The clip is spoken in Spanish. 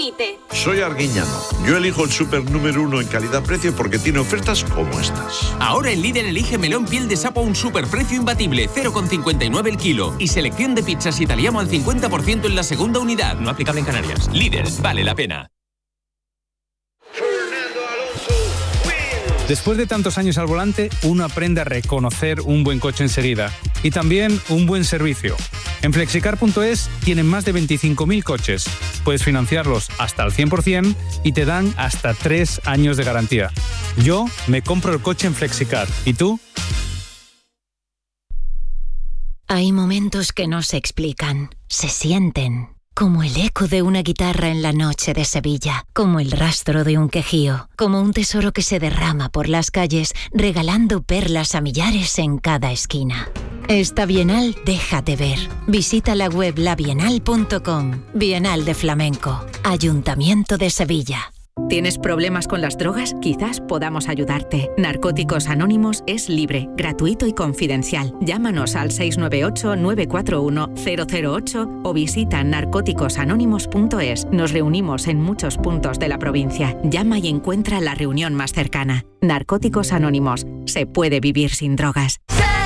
límite. Soy Arguiñano. Yo elijo el súper número 1 en calidad-precio porque tiene ofertas como estas. Ahora en Líder elige melón piel de sapo a un superprecio imbatible, 0,59 el kilo. Y selección de pizzas italiano al 50% en la segunda unidad. No aplicable en Canarias. Líder, vale la pena. Después de tantos años al volante, uno aprende a reconocer un buen coche enseguida y también un buen servicio. En Flexicar.es tienen más de 25.000 coches. Puedes financiarlos hasta el 100% y te dan hasta 3 años de garantía. Yo me compro el coche en Flexicar. ¿Y tú? Hay momentos que no se explican, se sienten. Como el eco de una guitarra en la noche de Sevilla, como el rastro de un quejío, como un tesoro que se derrama por las calles, regalando perlas a millares en cada esquina. Esta Bienal déjate ver. Visita la web labienal.com. Bienal de Flamenco. Ayuntamiento de Sevilla. ¿Tienes problemas con las drogas? Quizás podamos ayudarte. Narcóticos Anónimos es libre, gratuito y confidencial. Llámanos al 698-941-008 o visita narcóticosanónimos.es. Nos reunimos en muchos puntos de la provincia. Llama y encuentra la reunión más cercana. Narcóticos Anónimos. Se puede vivir sin drogas.